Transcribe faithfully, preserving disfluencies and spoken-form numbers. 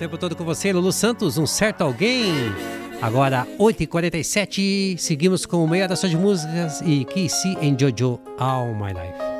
tempo todo com você, Lulu Santos, um certo alguém. Agora, oito e quarenta e sete, seguimos com meia oração de músicas e K C and Jojo, All My Life.